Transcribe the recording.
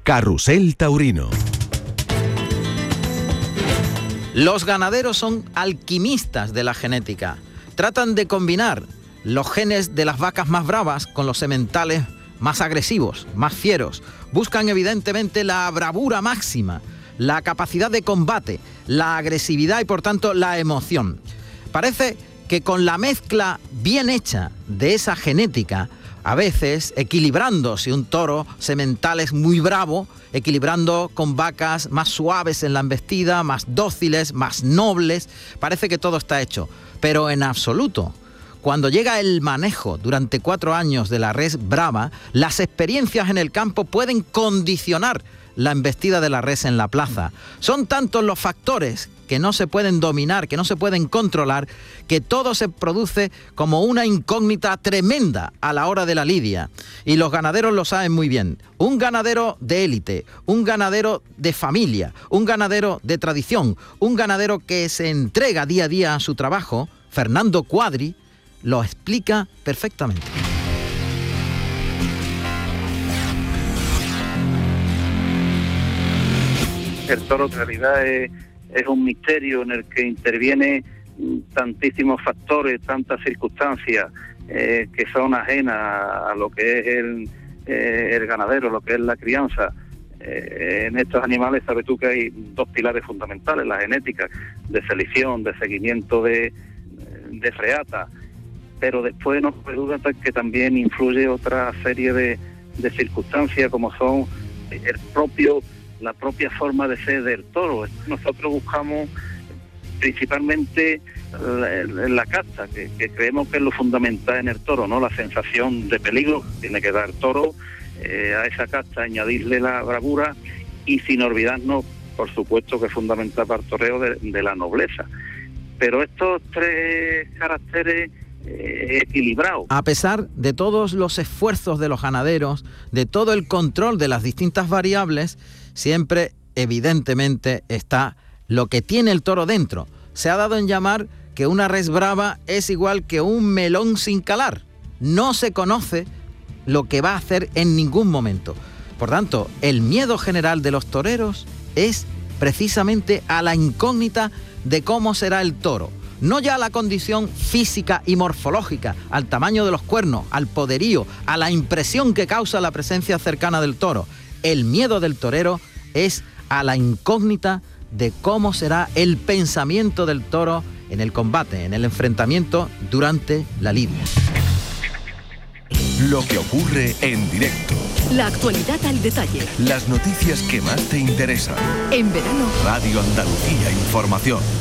Carrusel Taurino. Los ganaderos son alquimistas de la genética. Tratan de combinar los genes de las vacas más bravas con los sementales más agresivos, más fieros. Buscan evidentemente la bravura máxima, la capacidad de combate, la agresividad y por tanto la emoción. Parece que con la mezcla bien hecha de esa genética, a veces equilibrando, si un toro semental es muy bravo, equilibrando con vacas más suaves en la embestida, más dóciles, más nobles, parece que todo está hecho. Pero en absoluto. Cuando llega el manejo durante 4 años de la res brava, las experiencias en el campo pueden condicionar la embestida de la res en la plaza. Son tantos los factores que no se pueden dominar, que no se pueden controlar, que todo se produce como una incógnita tremenda a la hora de la lidia. Y los ganaderos lo saben muy bien. Un ganadero de élite, un ganadero de familia, un ganadero de tradición, un ganadero que se entrega día a día a su trabajo, Fernando Cuadri, lo explica perfectamente. El toro en realidad es un misterio en el que interviene tantísimos factores, tantas circunstancias que son ajenas a lo que es el ganadero, lo que es la crianza. En estos animales sabes tú que hay 2 pilares fundamentales: la genética, de selección, de seguimiento de reata, pero después no cabe duda que también influye otra serie de circunstancias, como son la propia forma de ser del toro. Nosotros buscamos principalmente la casta, que creemos que es lo fundamental en el toro, ¿no? La sensación de peligro tiene que dar el toro, a esa casta añadirle la bravura y sin olvidarnos, por supuesto, que es fundamental para el toreo de la nobleza. Pero estos 3 caracteres equilibrados. A pesar de todos los esfuerzos de los ganaderos, de todo el control de las distintas variables, siempre, evidentemente, está lo que tiene el toro dentro. Se ha dado en llamar que una res brava es igual que un melón sin calar. No se conoce lo que va a hacer en ningún momento. Por tanto, el miedo general de los toreros es precisamente a la incógnita de cómo será el toro. No ya a la condición física y morfológica, al tamaño de los cuernos, al poderío, a la impresión que causa la presencia cercana del toro. El miedo del torero es a la incógnita de cómo será el pensamiento del toro en el combate, en el enfrentamiento durante la lidia. Lo que ocurre en directo. La actualidad al detalle. Las noticias que más te interesan. En verano. Radio Andalucía Información.